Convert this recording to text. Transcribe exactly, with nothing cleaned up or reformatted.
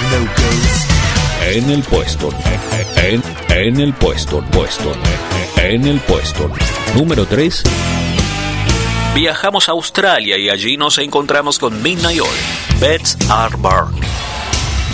En el puesto, en, en el puesto, puesto, en el puesto número tres. Viajamos a Australia y allí nos encontramos con Midnight Oil, Beds Are Burning.